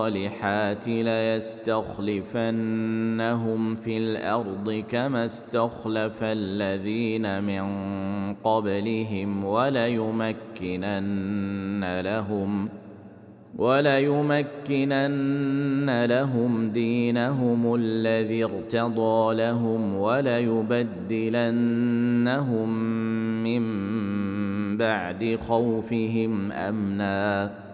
الصالحات ليستخلفنهم في الأرض كما استخلف الذين من قبلهم وليمكنن لهم دينهم الذي ارتضى لهم وليبدلنهم من بعد خوفهم أمنا